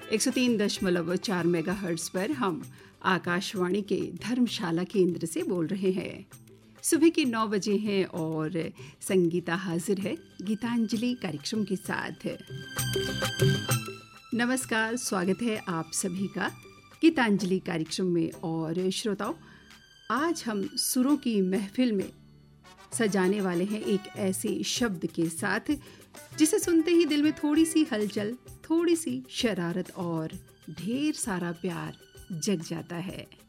103.4 megahertz पर हम आकाशवाणी के धर्मशाला केंद्र से बोल रहे हैं। सुबह के 9 बजे हैं और संगीता हाजिर है गीतांजलि कार्यक्रम के साथ। नमस्कार, स्वागत है आप सभी का गीतांजलि कार्यक्रम में। और श्रोताओं, आज हम सुरों की महफिल में सजाने वाले हैं एक ऐसे शब्द के साथ जिसे सुनते ही दिल में थोड़ी सी हलचल, थोड़ी सी शरारत और ढेर सारा प्यार जग जाता है।